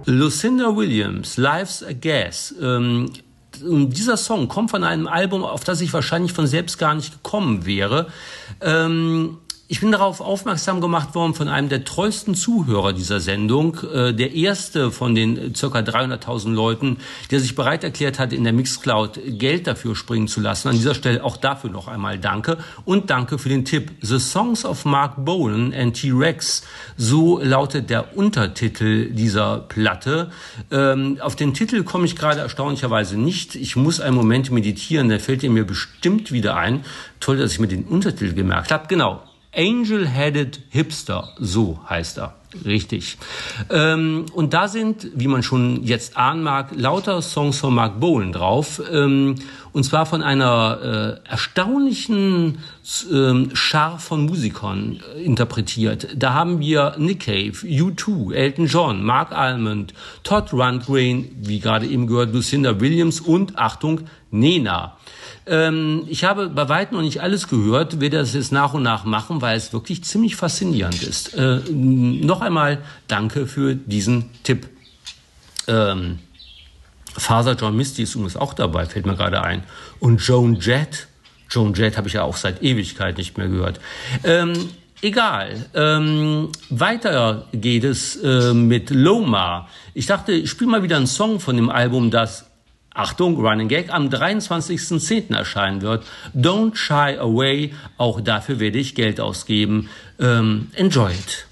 Lucinda Williams, Life's a Gas. Dieser Song kommt von einem Album, auf das ich wahrscheinlich von selbst gar nicht gekommen wäre. Ich bin darauf aufmerksam gemacht worden von einem der treuesten Zuhörer dieser Sendung, der erste von den ca. 300.000 Leuten, der sich bereit erklärt hat, in der Mixcloud Geld dafür springen zu lassen. An dieser Stelle auch dafür noch einmal danke und danke für den Tipp. The Songs of Mark Bolan and T-Rex, so lautet der Untertitel dieser Platte. Auf den Titel komme ich gerade erstaunlicherweise nicht. Ich muss einen Moment meditieren, der fällt mir bestimmt wieder ein. Toll, dass ich mir den Untertitel gemerkt habe. Genau. Angel-Headed Hipster, so heißt er, richtig. Und da sind, wie man schon jetzt ahnen mag, lauter Songs von Mark Bolan drauf, und zwar von einer erstaunlichen Schar von Musikern interpretiert. Da haben wir Nick Cave, U2, Elton John, Mark Almond, Todd Rundgren, wie gerade eben gehört, Lucinda Williams und, Achtung, Nena. Ich habe bei weitem noch nicht alles gehört, werde das jetzt nach und nach machen, weil es wirklich ziemlich faszinierend ist. Noch einmal danke für diesen Tipp. Father John Misty ist übrigens auch dabei, fällt mir gerade ein. Und Joan Jett. Joan Jett habe ich ja auch seit Ewigkeit nicht mehr gehört. Egal. Weiter geht es mit Loma. Ich dachte, ich spiele mal wieder einen Song von dem Album, das, Achtung, Running Gag, am 23.10. erscheinen wird. Don't Shy Away, auch dafür werde ich Geld ausgeben. Enjoy it.